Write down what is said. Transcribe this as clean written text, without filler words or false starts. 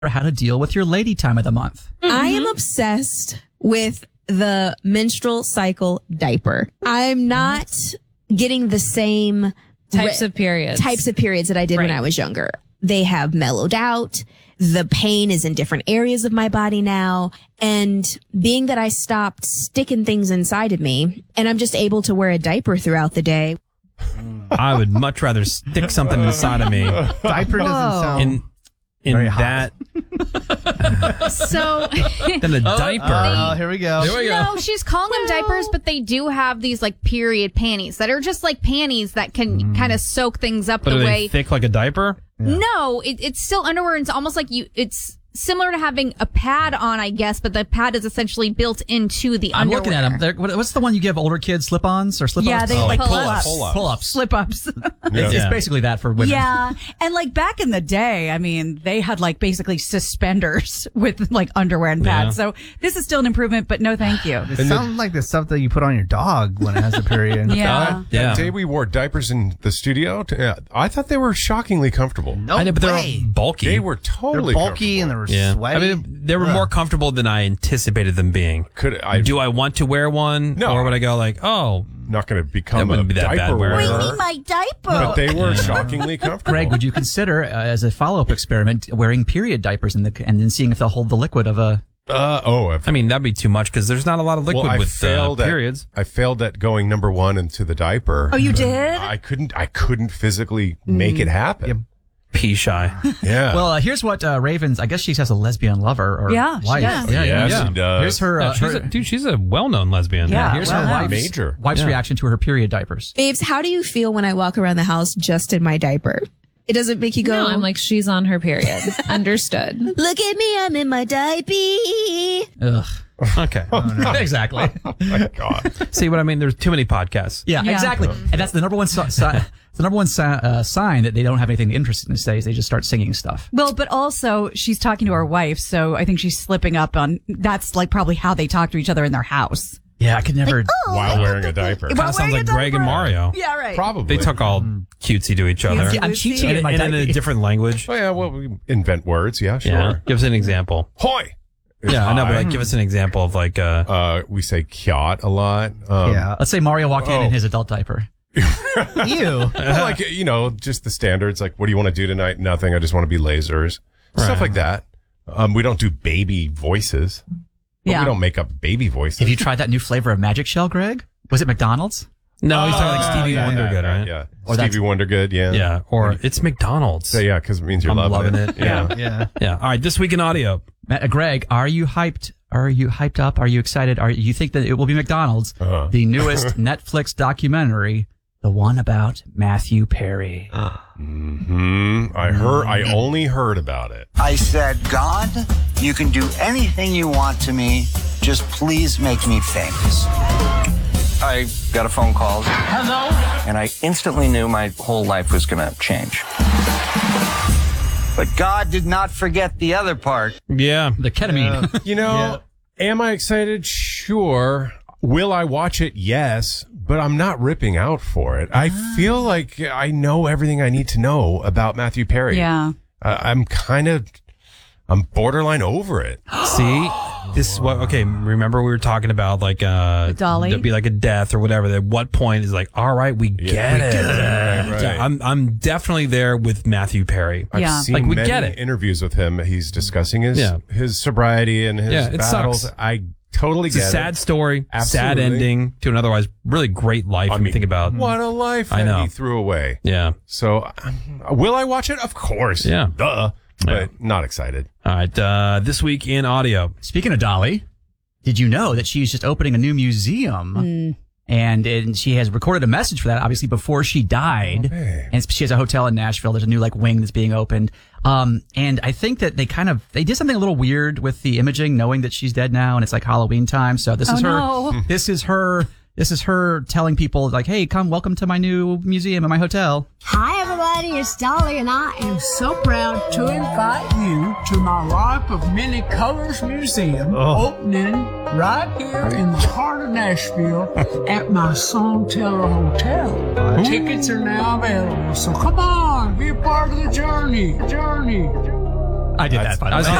how to deal with your lady time of the month. I am obsessed with the menstrual cycle diaper. I'm not getting the same Types of periods that I did when I was younger. They have mellowed out. The pain is in different areas of my body now. And being that I stopped sticking things inside of me and I'm just able to wear a diaper throughout the day. I would much rather stick something inside of me. Diaper doesn't sound in very that So than a diaper. here we go. no, she's calling them diapers, but they do have these like period panties that are just like panties that can kind of soak things up But the are way. they thick like a diaper? No, it's still underwear. And it's almost like it's similar to having a pad on, I guess, but the pad is essentially built into the I'm underwear. looking at them. What's the one you give older kids? Slip-ons or slip-ups? Yeah, they like pull-ups. Pull-ups. Slip-ups. It's basically that for women. Yeah. And like back in the day, I mean, they had like basically suspenders with like underwear and pads. So this is still an improvement, but no thank you. It sounds like the stuff that you put on your dog when it has a period. Yeah. Yeah. That day we wore diapers in the studio, I thought they were shockingly comfortable. No I know, but way. they're bulky. They were They're totally bulky and they were Yeah. sweaty. I mean, they were more comfortable than I anticipated them being. Do I want to wear one? No. Or would I go like, oh, not going to That become a wouldn't be that bad diaper wearer. wearer. my diaper. But they were shockingly comfortable. Greg, would you consider, as a follow-up experiment, wearing period diapers and then seeing if they'll hold the liquid of a... I mean, that'd be too much because there's not a lot of liquid with periods. I failed at going number one into the diaper. Oh, you did? I couldn't physically make it happen. Pea shy. Yeah. Well, here's what Ravens, I guess she has a lesbian lover or Yeah, she wife. does. Yes, she does. Here's her, She's a well-known lesbian. Yeah. here's her Wow. wife's reaction to her period diapers. Babes, how do you feel when I walk around the house just in my diaper? It doesn't make you go, No, I'm like, she's on her period. Understood. look at me, I'm in my diaper. Ugh. Okay. Exactly. Oh my God. See what I mean? There's too many podcasts. Yeah, exactly. And that's the number one sign that they don't have anything interesting to say is they just start singing stuff. Well, but also she's talking to her wife, so I think she's slipping up on, that's like probably how they talk to each other in their house. Yeah, I could never... While wearing a diaper. Kind of sounds like Greg and Mario. Yeah, right. Probably. They talk all cutesy to each other. I'm cheating in my And in diaper. a different language. Oh, yeah, well, we invent words. Yeah, sure. Yeah. Give us an example. Hoi! Yeah, I know, but like, give us an example of like, we say kyat a lot. Yeah. Let's say Mario walked in his adult diaper. Ew. Like, just the standards. Like, what do you want to do tonight? Nothing. I just want to be lasers. Stuff like that. We don't do baby voices. But we don't make up baby voices. Have you tried that new flavor of Magic Shell, Greg? Was it McDonald's? no, he's talking like Stevie Wonder Good, right? Yeah. Or Stevie that's- Wonder Good, yeah. Yeah. Or it's McDonald's. So, yeah, because it means you're I'm loving it. it. Yeah. Yeah. Yeah. All right. This week in audio. Greg, are you hyped? Are you hyped up? Are you excited? You think that it will be McDonald's? The newest Netflix documentary, the one about Matthew Perry. I only heard about it. I said, God, you can do anything you want to me. Just please make me famous. I got a phone call. Hello? And I instantly knew my whole life was going to change. But God did not forget the other part. Yeah. The ketamine. Am I excited? Sure. Will I watch it? Yes. But I'm not ripping out for it. I feel like I know everything I need to know about Matthew Perry. Yeah. I'm borderline over it. See, this is what, okay, remember we were talking about like, Dolly? there'd be like a death or whatever. At what point is like, all right, we get it. Right. Yeah, I'm definitely there with Matthew Perry. I've Yeah. seen Like, we many get it. interviews with him. He's discussing his sobriety and his It battles. sucks. I totally It's a get it. sad story, sad Absolutely. ending to an otherwise really great life. When you think about, what a life I that know. he threw away. yeah. So, will I watch it? Of course. Yeah. Duh. But Yeah. not excited. All right. This week in audio. Speaking of Dolly, did you know that she's just opening a new museum? And she has recorded a message for that, obviously, before she died. Okay. And she has a hotel in Nashville. There's a new wing that's being opened. And I think that they did something a little weird with the imaging, knowing that she's dead now and it's like Halloween time. So this is her. no. This is her telling people like, hey, welcome to my new museum and my hotel. Hi, everybody. It's Dolly, and I am so proud to invite you to my Life of Many Colors Museum, opening right here in the heart of Nashville at my Song Teller Hotel. Tickets are now available, so come on, be a part of the journey. I did that, by the way.